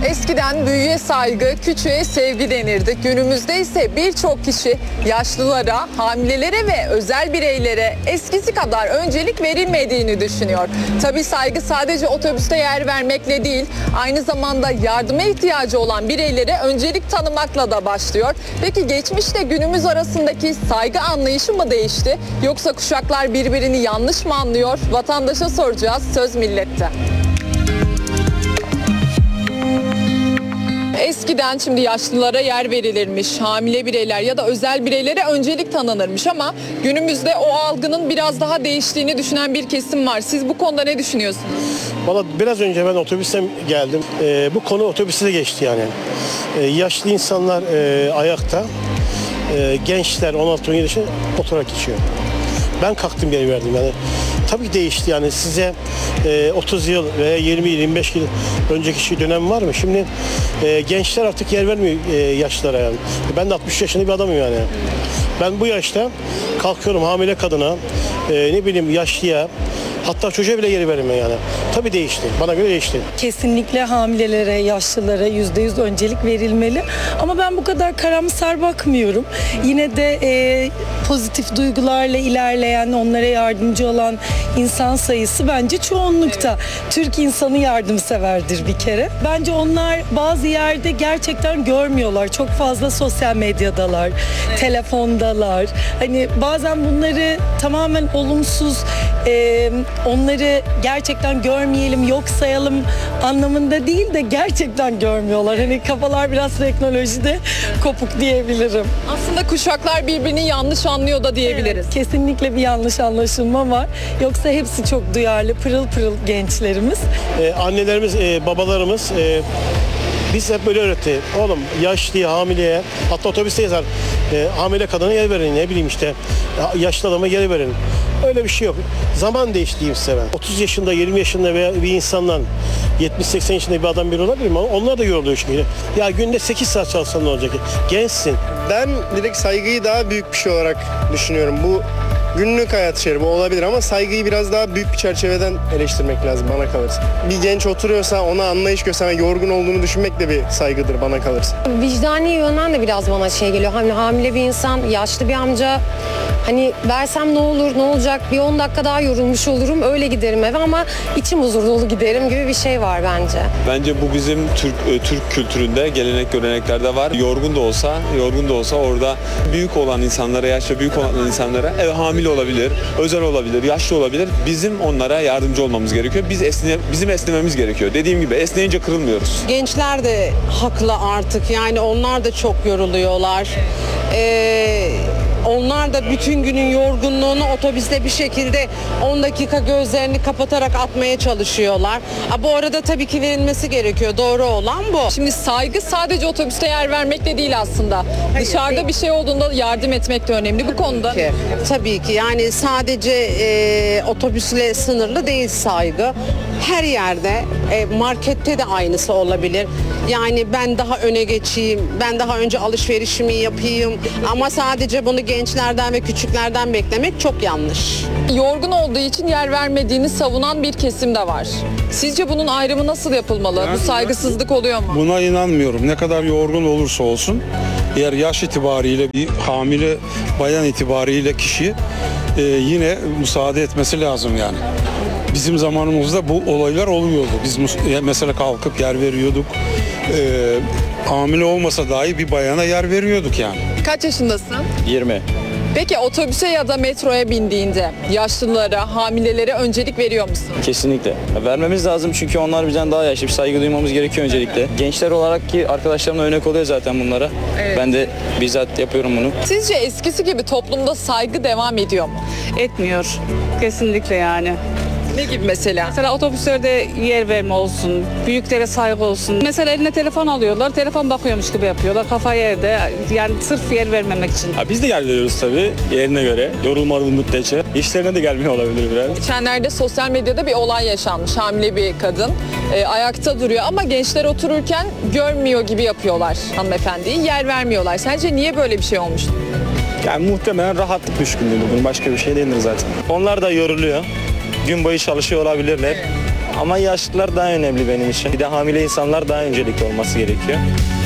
Eskiden büyüğe saygı, küçüğe sevgi denirdi. Günümüzde ise birçok kişi yaşlılara, hamilelere ve özel bireylere eskisi kadar öncelik verilmediğini düşünüyor. Tabii saygı sadece otobüste yer vermekle değil, aynı zamanda yardıma ihtiyacı olan bireylere öncelik tanımakla da başlıyor. Peki geçmişle günümüz arasındaki saygı anlayışı mı değişti? Yoksa kuşaklar birbirini yanlış mı anlıyor? Vatandaşa soracağız. Söz millette. Eskiden şimdi yaşlılara yer verilirmiş, hamile bireyler ya da özel bireylere öncelik tanınırmış ama günümüzde o algının biraz daha değiştiğini düşünen bir kesim var. Siz bu konuda ne düşünüyorsunuz? Valla biraz önce ben otobüsten geldim. Bu konu otobüste de geçti yani. Yaşlı insanlar ayakta, gençler 16-17 yaşında oturarak geçiyor. Ben kalktım geri verdim yani. Tabii ki değişti yani size 30 yıl veya 20-25 yıl önceki dönem var mı? Şimdi gençler artık yer vermiyor yaşlılara yani. Ben de 60 yaşında bir adamım yani. Ben bu yaşta kalkıyorum hamile kadına, ne bileyim yaşlıya, hatta çocuğa bile yer vermiyor yani. Tabii değişti. Bana göre değişti. Kesinlikle hamilelere, yaşlılara %100 öncelik verilmeli. Ama ben bu kadar karamsar bakmıyorum. Yine de pozitif duygularla ilerleyen, onlara yardımcı olan insan sayısı bence çoğunlukta. Türk insanı yardımseverdir bir kere. Bence onlar bazı yerde gerçekten görmüyorlar. Çok fazla sosyal medyadalar, telefondalar. Hani bazen bunları tamamen olumsuz, onları gerçekten görmeyelim, yok sayalım anlamında değil de gerçekten görmüyorlar. Hani kafalar biraz teknolojide kopuk diyebilirim. Aslında kuşaklar birbirini yanlış anlıyor da diyebiliriz. Evet, kesinlikle bir yanlış anlaşılma var. Yoksa hepsi çok duyarlı, pırıl pırıl gençlerimiz. Annelerimiz, babalarımız biz hep böyle öğretti. Oğlum yaşlıya, hamileye, hatta otobüste yazar. Hamile kadına yer verin, ne bileyim işte. Yaşlı adama yer verin. Öyle bir şey yok. Zaman değişti diyeyim size ben. 30 yaşında, 20 yaşında veya bir insandan 70-80 yaşında bir adam biri olabilir mi? Onlar da yoruluyor şimdi. Ya günde 8 saat çalışsan ne olacak? Gençsin. Ben direkt saygıyı daha büyük bir şey olarak düşünüyorum. Bu günlük hayat işleri bu olabilir ama saygıyı biraz daha büyük bir çerçeveden eleştirmek lazım bana kalırsa. Bir genç oturuyorsa ona anlayış göstermek, yorgun olduğunu düşünmek de bir saygıdır bana kalırsa. Vicdani yönden de biraz bana şey geliyor. Hani hamile bir insan, yaşlı bir amca, hani versem ne olur, ne olacak, bir 10 dakika daha yorulmuş olurum, öyle giderim eve ama içim huzur dolu giderim gibi bir şey var bence. Bence bu bizim Türk kültüründe, gelenek göreneklerde var. Yorgun da olsa orada büyük olan insanlara, yaşça büyük olan insanlara hamile olabilir, özel olabilir, yaşlı olabilir. Bizim onlara yardımcı olmamız gerekiyor. Bizim esnememiz gerekiyor. Dediğim gibi esneyince kırılmıyoruz. Gençler de haklı artık. Yani onlar da çok yoruluyorlar. Onlar da bütün günün yorgunluğunu otobüste bir şekilde 10 dakika gözlerini kapatarak atmaya çalışıyorlar. Bu arada tabii ki verilmesi gerekiyor. Doğru olan bu. Şimdi saygı sadece otobüste yer vermekle değil aslında. Dışarıda bir şey olduğunda yardım etmek de önemli. Bu konuda Tabii ki yani sadece otobüsle sınırlı değil saygı. Her yerde, markette de aynısı olabilir. Yani ben daha öne geçeyim, ben daha önce alışverişimi yapayım ama sadece bunu gençlerden ve küçüklerden beklemek çok yanlış. yorgun olduğu için yer vermediğini savunan bir kesim de var. Sizce bunun ayrımı nasıl yapılmalı? Bu saygısızlık oluyor mu? Buna inanmıyorum. Ne kadar yorgun olursa olsun, eğer yaş itibariyle bir hamile bayan itibariyle kişi yine müsaade etmesi lazım yani. Bizim zamanımızda bu olaylar oluyordu. Biz mesela kalkıp yer veriyorduk. Hamile olmasa dahi bir bayana yer veriyorduk yani. Kaç yaşındasın? 20. Peki otobüse ya da metroya bindiğinde yaşlılara, hamilelere öncelik veriyor musun? Kesinlikle. Vermemiz lazım çünkü onlar bizden daha yaşlı. Bir saygı duymamız gerekiyor öncelikle. Gençler olarak ki arkadaşlarım örnek oluyor zaten bunlara. Evet. Ben de bizzat yapıyorum bunu. Sizce eskisi gibi toplumda saygı devam ediyor mu? Etmiyor. Kesinlikle yani. Ne gibi mesela? Mesela otobüslerde yer verme olsun, büyüklere saygı olsun. Mesela eline telefon alıyorlar, telefon bakıyormuş gibi yapıyorlar, kafa yerde. Yani sırf yer vermemek için. Biz de yer veriyoruz tabii yerine göre. Yorulmadığı müddetçe. İşlerine de gelmiyor olabilir biraz. Geçenlerde sosyal medyada bir olay yaşanmış. Hamile bir kadın ayakta duruyor ama gençler otururken görmüyor gibi yapıyorlar hanımefendiyi. Yer vermiyorlar. Sence niye böyle bir şey olmuş? Yani muhtemelen rahatlık düşkünlüğü bugün. Başka bir şey değildir zaten. Onlar da yoruluyor. Gün boyu çalışıyor olabilirler. Ama yaşlılar daha önemli benim için. Bir de hamile insanlar daha öncelikli olması gerekiyor.